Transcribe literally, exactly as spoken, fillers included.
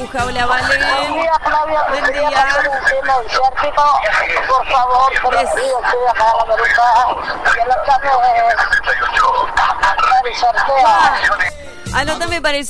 Maruja. Hola, Vale. Buen día, Flavia. Buen Quería día. hacer un tema ensértico, por favor, por Es- aquí, estoy acá a la Maruja. Que la chame, Mari sortea. Anótame para el